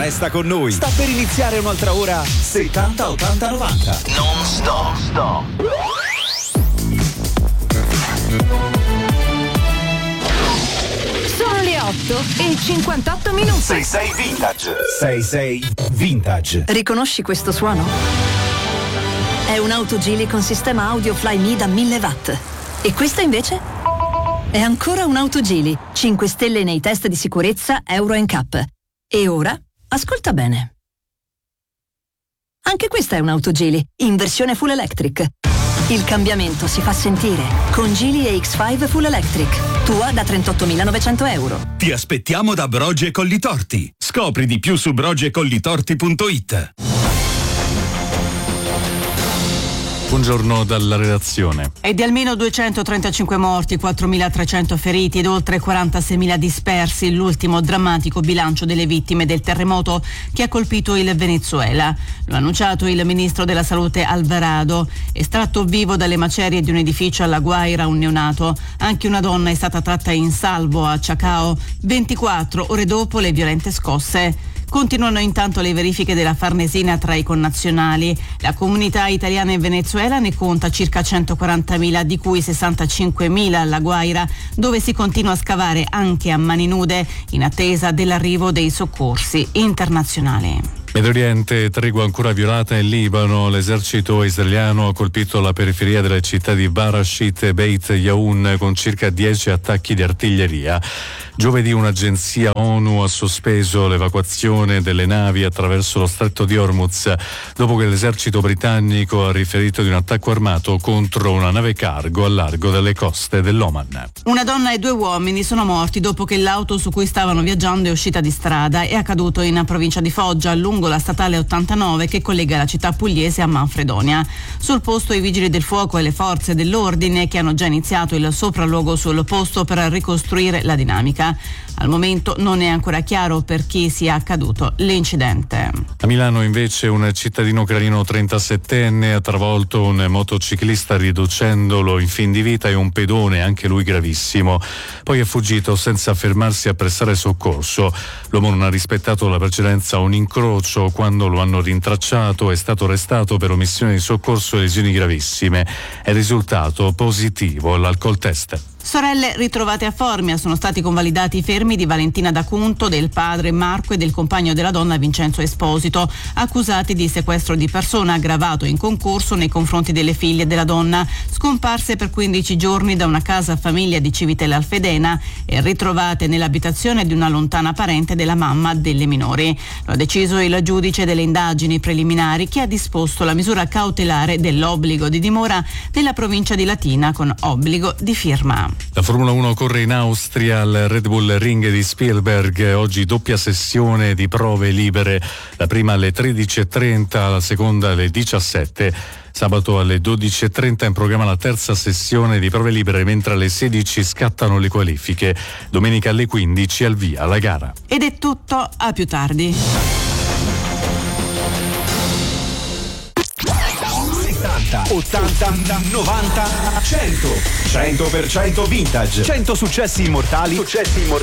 Resta con noi. Sta per iniziare un'altra ora 70 80 90. Non stop. Sono le 8:58. 66 Vintage. 66 Vintage. Riconosci questo suono? È un'auto Geely con sistema audio Fly Me da 1000 watt. E questa invece? È ancora un'auto Geely, 5 stelle nei test di sicurezza Euro NCAP. E ora, ascolta bene. Anche questa è un'auto Geely, in versione full electric. Il cambiamento si fa sentire con Geely EX5 Full Electric. Tua da 38.900 euro. Ti aspettiamo da Brogi e Collitorti. Scopri di più su brogiecollitorti.it. Buongiorno dalla redazione. E di almeno 235 morti, 4.300 feriti ed oltre 46.000 dispersi, l'ultimo drammatico bilancio delle vittime del terremoto che ha colpito il Venezuela. Lo ha annunciato il ministro della Salute Alvarado. Estratto vivo dalle macerie di un edificio a La Guaira un neonato. Anche una donna è stata tratta in salvo a Chacao 24 ore dopo le violente scosse. Continuano intanto le verifiche della Farnesina tra i connazionali. La comunità italiana in Venezuela ne conta circa 140.000, di cui 65.000 alla Guaira, dove si continua a scavare anche a mani nude in attesa dell'arrivo dei soccorsi internazionali. Medio Oriente, tregua ancora violata in Libano. L'esercito israeliano ha colpito la periferia delle città di Barashit e Beit Yaun con circa 10 attacchi di artiglieria. Giovedì un'agenzia ONU ha sospeso l'evacuazione delle navi attraverso lo stretto di Hormuz dopo che l'esercito britannico ha riferito di un attacco armato contro una nave cargo al largo delle coste dell'Oman. Una donna e 2 uomini sono morti dopo che l'auto su cui stavano viaggiando è uscita di strada. È accaduto in provincia di Foggia, lungo la statale 89 che collega la città pugliese a Manfredonia. Sul posto i vigili del fuoco e le forze dell'ordine che hanno già iniziato il sopralluogo sul posto per ricostruire la dinamica. Al momento non è ancora chiaro per chi sia accaduto l'incidente. A Milano invece un cittadino ucraino 37enne ha travolto un motociclista riducendolo in fin di vita e un pedone, anche lui gravissimo. Poi è fuggito senza fermarsi a prestare soccorso. L'uomo non ha rispettato la precedenza a un incrocio. Quando lo hanno rintracciato è stato arrestato per omissione di soccorso e lesioni gravissime. È risultato positivo l'alcol test. Sorelle ritrovate a Formia, sono stati convalidati i fermi di Valentina D'Acunto, del padre Marco e del compagno della donna Vincenzo Esposito, accusati di sequestro di persona aggravato in concorso nei confronti delle figlie della donna, scomparse per 15 giorni da una casa famiglia di Civitella Alfedena e ritrovate nell'abitazione di una lontana parente della mamma delle minori. Lo ha deciso il giudice delle indagini preliminari che ha disposto la misura cautelare dell'obbligo di dimora nella provincia di Latina con obbligo di firma. La Formula 1 corre in Austria al Red Bull Ring di Spielberg. Oggi doppia sessione di prove libere, la prima alle 13.30, la seconda alle 17. Sabato alle 12.30 in programma la terza sessione di prove libere, mentre alle 16 scattano le qualifiche. Domenica alle 15 al via la gara. Ed è tutto, a più tardi. 80, 90, 100. 100% vintage. 100 successi immortali